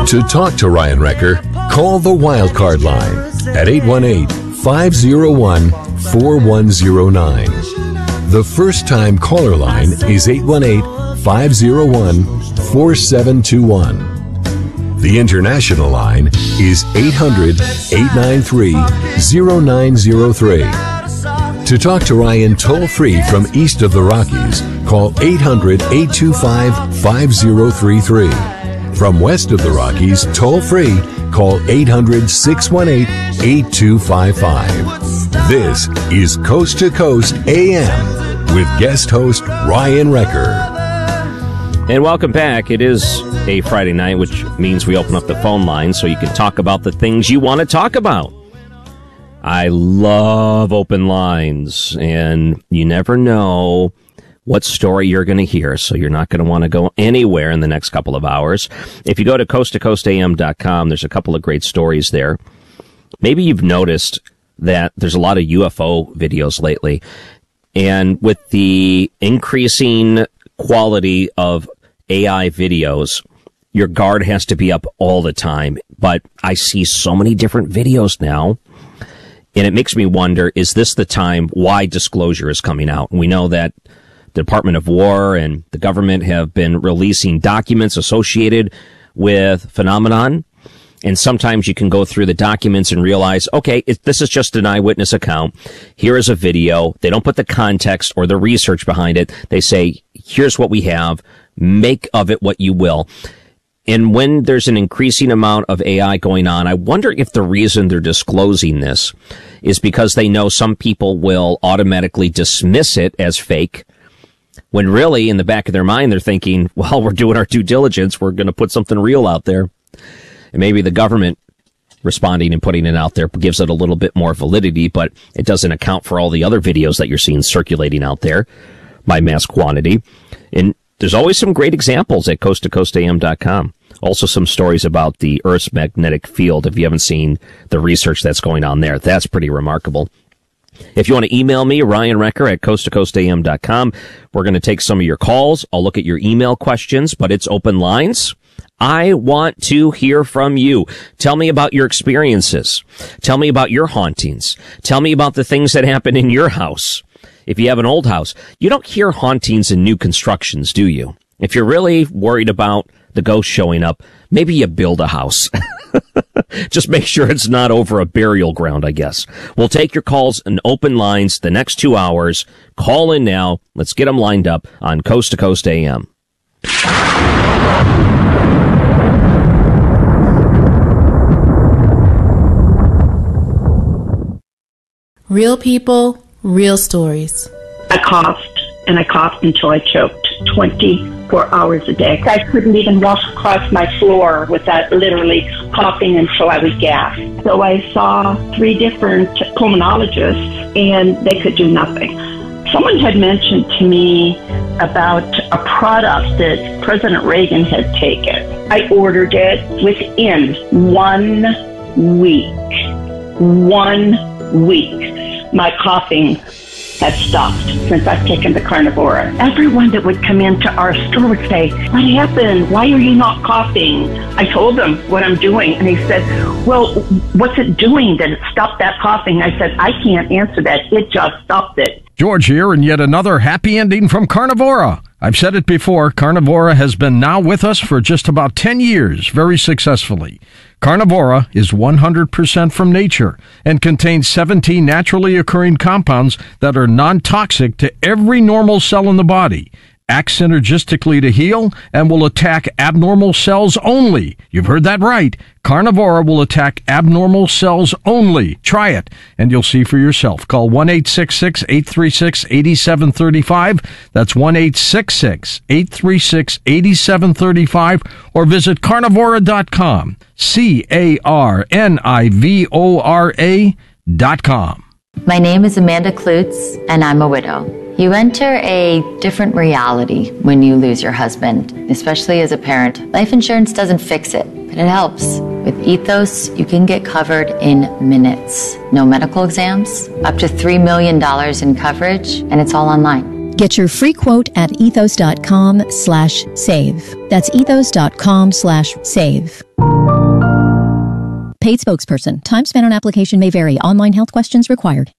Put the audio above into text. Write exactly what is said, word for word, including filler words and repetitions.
To talk to Ryan Wrecker, call the Wildcard line at eight one eight, five oh one, four one oh nine. The first-time caller line is eight one eight, five oh one, four seven two one. The international line is eight hundred, eight nine three, oh nine oh three. To talk to Ryan toll-free from east of the Rockies, call eight hundred, eight two five, five oh three three. From west of the Rockies, toll-free, call eight hundred, six one eight, eight two five five. This is Coast to Coast A M with guest host Ryan Wrecker. And welcome back. It is a Friday night, which means we open up the phone line so you can talk about the things you want to talk about. I love open lines, and you never know what story you're going to hear, so you're not going to want to go anywhere in the next couple of hours. If you go to coast to coast a m dot com, there's a couple of great stories there. Maybe you've noticed that there's a lot of U F O videos lately, and with the increasing quality of A I videos, your guard has to be up all the time. But I see so many different videos now, and it makes me wonder, is this the time why disclosure is coming out? And we know that the Department of War and the government have been releasing documents associated with phenomenon. And sometimes you can go through the documents and realize, okay, it, this is just an eyewitness account. Here is a video. They don't put the context or the research behind it. They say, here's what we have. Make of it what you will. And when there's an increasing amount of A I going on, I wonder if the reason they're disclosing this is because they know some people will automatically dismiss it as fake, when really in the back of their mind they're thinking, well, we're doing our due diligence. We're going to put something real out there. And maybe the government responding and putting it out there gives it a little bit more validity, but it doesn't account for all the other videos that you're seeing circulating out there by mass quantity. And there's always some great examples at coast to coast a m dot com. Also some stories about the Earth's magnetic field. If you haven't seen the research that's going on there, that's pretty remarkable. If you want to email me, Ryan Wrecker at coast to coast a m dot com. We're going to take some of your calls. I'll look at your email questions, but it's open lines. I want to hear from you. Tell me about your experiences. Tell me about your hauntings. Tell me about the things that happen in your house. If you have an old house, you don't hear hauntings in new constructions, do you? If you're really worried about the ghost showing up, maybe you build a house. Just make sure it's not over a burial ground, I guess. We'll take your calls and open lines the next two hours. Call in now. Let's get them lined up on Coast to Coast A M. Real people, real stories. I coughed, and I coughed until I choked twenty-four hours a day. I couldn't even walk across my floor without literally coughing until I would gasp. So I saw three different pulmonologists, and they could do nothing. Someone had mentioned to me about a product that President Reagan had taken. I ordered it within one week. One week. My coughing had stopped since I've taken the Carnivora. Everyone that would come into our store would say, what happened? Why are you not coughing? I told them what I'm doing, and he said, well, what's it doing that it stopped that coughing? I said, I can't answer that. It just stopped it. George here, and yet another happy ending from Carnivora. I've said it before, Carnivora has been now with us for just about ten years, very successfully. Carnivora is one hundred percent from nature and contains seventeen naturally occurring compounds that are non-toxic to every normal cell in the body, act synergistically to heal, and will attack abnormal cells only. You've heard that right. Carnivora will attack abnormal cells only. Try it, and you'll see for yourself. Call one eight six six, eight three six, eight seven three five. That's one eight six six, eight three six, eight seven three five, or visit carnivora dot com. C A R N I V O R A dot com. My name is Amanda Klutz, and I'm a widow. You enter a different reality when you lose your husband, especially as a parent. Life insurance doesn't fix it, but it helps. With Ethos, you can get covered in minutes. No medical exams, up to three million dollars in coverage, and it's all online. Get your free quote at ethos.com slash save. That's ethos.com slash save. Paid spokesperson. Time spent on application may vary. Online health questions required.